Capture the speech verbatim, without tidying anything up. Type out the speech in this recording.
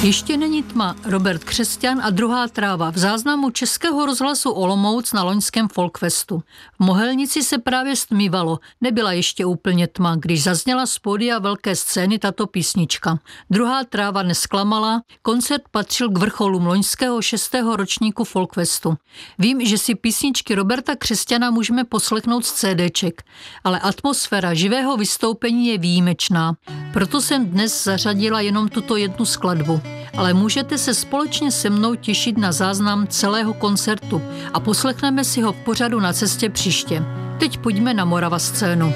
Ještě není tma, Robert Křesťan a druhá tráva v záznamu Českého rozhlasu Olomouc na loňském Folkfestu. V Mohelnici se právě stmívalo, nebyla ještě úplně tma, když zazněla z pódia velké scény tato písnička. Druhá tráva nesklamala, koncert patřil k vrcholům loňského šestého ročníku Folkfestu. Vím, že si písničky Roberta Křesťana můžeme poslechnout z CDček, ale atmosféra živého vystoupení je výjimečná. Proto jsem dnes zařadila jenom tuto jednu skladbu. Ale můžete se společně se mnou těšit na záznam celého koncertu a poslechneme si ho v pořadu Na cestě příště. Teď pojďme na Morava scénu.